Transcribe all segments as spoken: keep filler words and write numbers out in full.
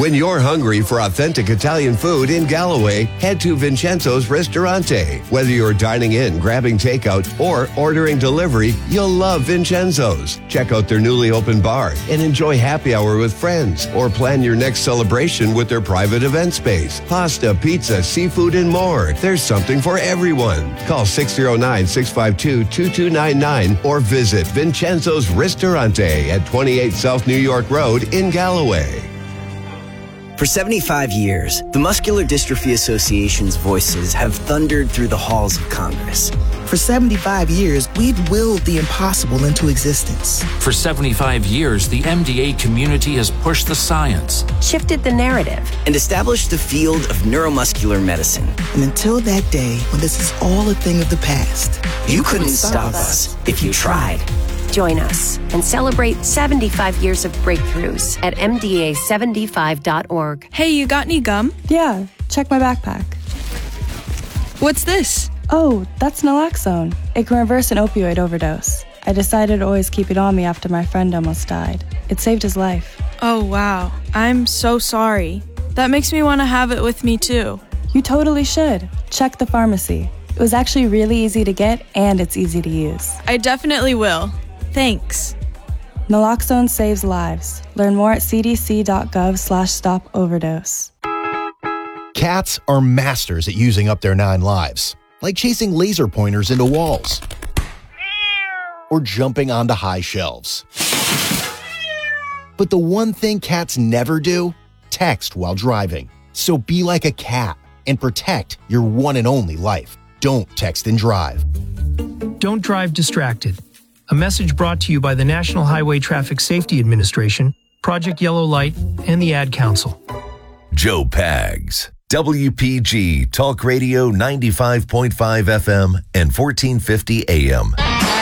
When you're hungry for authentic Italian food in Galloway, head to Vincenzo's Ristorante. Whether you're dining in, grabbing takeout, or ordering delivery, you'll love Vincenzo's. Check out their newly opened bar and enjoy happy hour with friends, or plan your next celebration with their private event space. Pasta, pizza, seafood, and more. There's something for everyone. Call six oh nine, six five two, two two nine nine or visit Vincenzo's Ristorante at twenty-eight South New York Road in Galloway. For seventy-five years, the Muscular Dystrophy Association's voices have thundered through the halls of Congress. For seventy-five years, we've willed the impossible into existence. For seventy-five years, the M D A community has pushed the science, shifted the narrative, and established the field of neuromuscular medicine. And until that day when this is all a thing of the past, you, you couldn't stop us if you tried. Join us and celebrate seventy-five years of breakthroughs at M D A seventy-five dot org. Hey, you got any gum? Yeah, check my backpack. What's this? Oh, that's naloxone. It can reverse an opioid overdose. I decided to always keep it on me after my friend almost died. It saved his life. Oh, wow. I'm so sorry. That makes me want to have it with me, too. You totally should. Check the pharmacy. It was actually really easy to get, and it's easy to use. I definitely will. Thanks. Naloxone saves lives. Learn more at cdc.gov slash stop overdose. Cats are masters at using up their nine lives, like chasing laser pointers into walls or jumping onto high shelves. But the one thing cats never do, text while driving. So be like a cat and protect your one and only life. Don't text and drive. Don't drive distracted. A message brought to you by the National Highway Traffic Safety Administration, Project Yellow Light, and the Ad Council. Joe Pags, W P G Talk Radio ninety-five point five F M and fourteen fifty A M.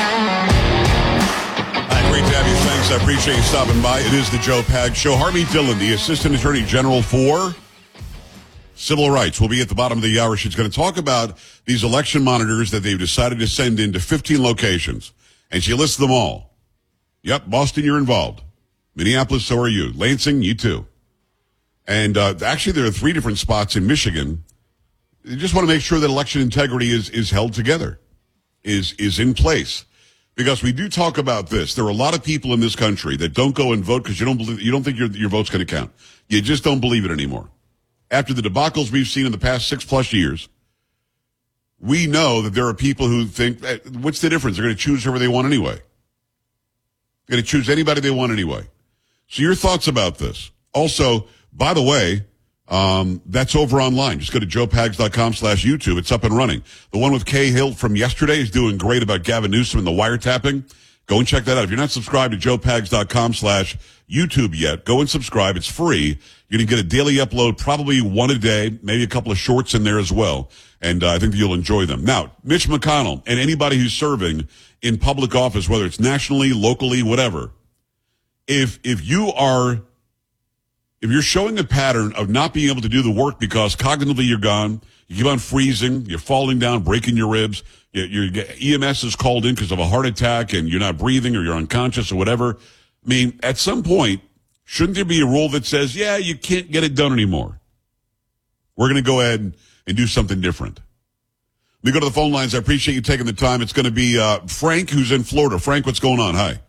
Hi, great to have you. Thanks. I appreciate you stopping by. It is the Joe Pags Show. Harvey Dillon, the Assistant Attorney General for Civil Rights, will be at the bottom of the hour. She's going to talk about these election monitors that they've decided to send into fifteen locations. And she lists them all. Yep, Boston, you're involved. Minneapolis, so are you. Lansing, you too. And uh, actually, there are three different spots in Michigan. You just want to make sure that election integrity is is held together, is is in place. Because we do talk about this. There are a lot of people in this country that don't go and vote because you don't believe, you don't think your your vote's going to count. You just don't believe it anymore. After the debacles we've seen in the past six plus years, we know that there are people who think, what's the difference? They're going to choose whoever they want anyway. They're going to choose anybody they want anyway. So your thoughts about this. Also, by the way, um, that's over online. Just go to joepags.com slash YouTube. It's up and running. The one with Kay Hill from yesterday is doing great about Gavin Newsom and the wiretapping. Go and check that out. If you're not subscribed to joepags.com slash YouTube yet, go and subscribe. It's free. You're going to get a daily upload, probably one a day, maybe a couple of shorts in there as well. And uh, I think that you'll enjoy them. Now, Mitch McConnell and anybody who's serving in public office, whether it's nationally, locally, whatever, if if you are, if you're showing a pattern of not being able to do the work because cognitively you're gone, you keep on freezing, you're falling down, breaking your ribs, your, your E M S is called in because of a heart attack and you're not breathing or you're unconscious or whatever. I mean, at some point, shouldn't there be a rule that says, yeah, you can't get it done anymore? We're going to go ahead and and do something different. Let me go to the phone lines. I appreciate you taking the time. It's going to be uh, Frank, who's in Florida. Frank, what's going on? Hi.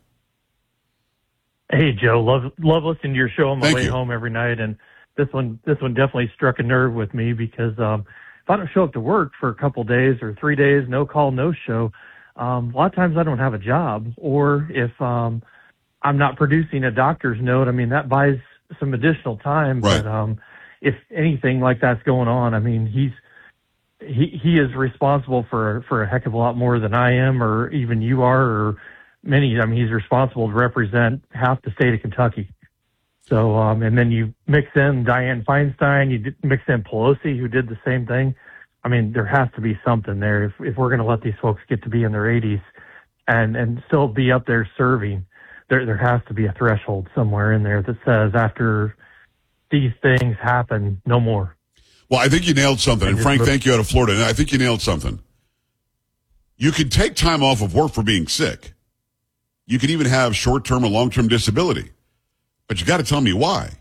Hey, Joe. Love love listening to your show on my Thank way you. home every night. And this one this one definitely struck a nerve with me because um, if I don't show up to work for a couple days or three days, no call, no show, um, a lot of times I don't have a job. Or if um, I'm not producing a doctor's note, I mean, that buys some additional time. Right. But um, if anything like that's going on, I mean, he's he he is responsible for for a heck of a lot more than I am, or even you are, or many. I mean, he's responsible to represent half the state of Kentucky. So, um, and then you mix in Dianne Feinstein, you mix in Pelosi, who did the same thing. I mean, there has to be something there if if we're going to let these folks get to be in their eighties and and still be up there serving. There there has to be a threshold somewhere in there that says after these things happen, no more. Well, I think you nailed something. And Frank, thank you out of Florida. And I think you nailed something. You can take time off of work for being sick. You can even have short-term or long-term disability. But you got to tell me why.